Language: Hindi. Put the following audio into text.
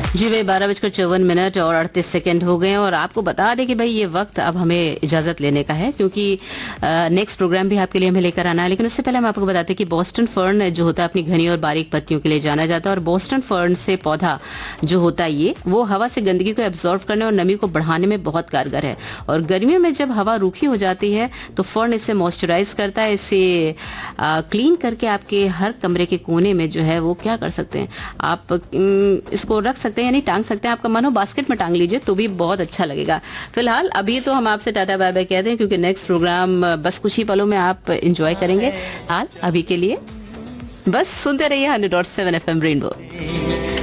जी भाई 12:54 और 38 हो गए हैं और आपको बता दें कि भाई ये वक्त अब हमें इजाजत लेने का है क्योंकि नेक्स्ट प्रोग्राम भी आपके लिए हमें लेकर आना है। लेकिन उससे पहले हम आपको बताते हैं कि बोस्टन फर्न जो होता है अपनी घनी और बारीक पत्तियों के लिए जाना जाता है और बोस्टन फर्न से पौधा जो होता है ये वो हवा से गंदगी को एब्जॉर्व करने और नमी को बढ़ाने में बहुत कारगर है। और गर्मियों में जब हवा रूखी हो जाती है तो फर्न इसे मॉइस्चराइज करता है, इसे क्लीन करके आपके हर कमरे के कोने में जो है वो क्या कर सकते हैं आप इसको रख सकते हैं, यानी टांग सकते हैं। आपका मन हो बास्केट में टांग लीजिए तो भी बहुत अच्छा लगेगा। फिलहाल अभी तो हम आपसे टाटा बाय बाय कहते हैं क्योंकि नेक्स्ट प्रोग्राम बस कुछ ही पलों में आप एंजॉय करेंगे। हाल अभी के लिए बस सुनते रहिए 100.7 FM रेनबो।